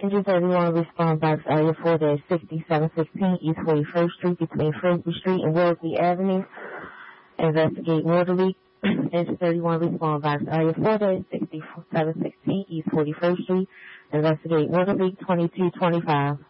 Engine 31 respond box area 4-6716 East 41st Street between Frisbee Street and Wellesley Avenue. Investigate water leak. Engine 31 respond box area 4-6716 East 41st Street. Investigate water leak 2225.